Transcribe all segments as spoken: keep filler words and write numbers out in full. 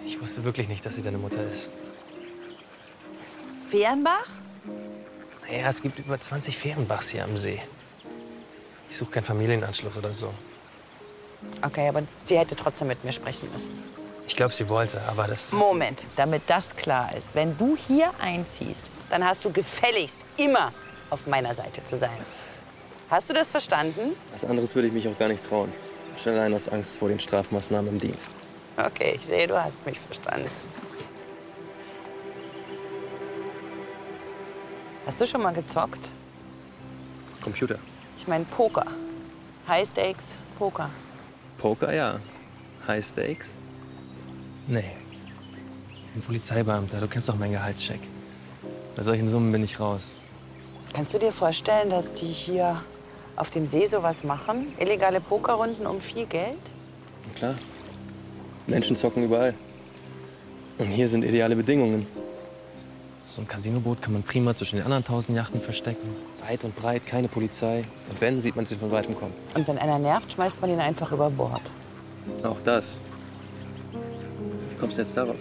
Ich wusste wirklich nicht, dass sie deine Mutter ist. Fehrenbach? Naja, es gibt über zwanzig Fehrenbachs hier am See. Ich suche keinen Familienanschluss oder so. Okay, aber sie hätte trotzdem mit mir sprechen müssen. Ich glaube, sie wollte, aber das... Moment, damit das klar ist. Wenn du hier einziehst, dann hast du gefälligst immer auf meiner Seite zu sein. Hast du das verstanden? Was anderes würde ich mich auch gar nicht trauen. Schon allein aus Angst vor den Strafmaßnahmen im Dienst. Okay, ich sehe, du hast mich verstanden. Hast du schon mal gezockt? Computer. Ich meine Poker. High Stakes, Poker. Poker, ja. High Stakes? Nee. Ich bin Polizeibeamter. Du kennst doch meinen Gehaltscheck. Bei solchen Summen bin ich raus. Kannst du dir vorstellen, dass die hier auf dem See sowas machen? Illegale Pokerrunden um viel Geld? Na klar. Menschen zocken überall. Und hier sind ideale Bedingungen. So ein Casinoboot kann man prima zwischen den anderen tausend Yachten verstecken. Weit und breit, keine Polizei. Und wenn, sieht man sie von weitem kommen. Und wenn einer nervt, schmeißt man ihn einfach über Bord. Auch das. Wie kommst du jetzt darauf?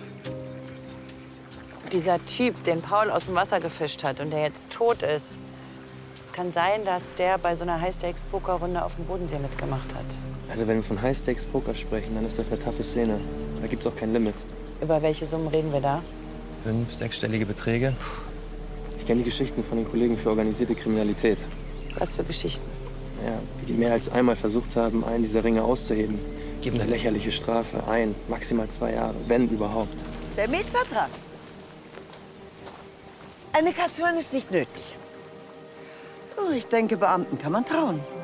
Dieser Typ, den Paul aus dem Wasser gefischt hat und der jetzt tot ist. Es kann sein, dass der bei so einer High-Stakes-Poker-Runde auf dem Bodensee mitgemacht hat. Also wenn wir von High-Stakes-Poker sprechen, dann ist das eine taffe Szene. Da gibt's auch kein Limit. Über welche Summen reden wir da? Fünf, sechsstellige Beträge. Ich kenne die Geschichten von den Kollegen für organisierte Kriminalität. Was für Geschichten? Ja, wie die mehr als einmal versucht haben, einen dieser Ringe auszuheben. Geben eine lächerliche Strafe, ein, maximal zwei Jahre, wenn überhaupt. Der Mietvertrag. Eine Kaution ist nicht nötig. Oh, ich denke, Beamten kann man trauen.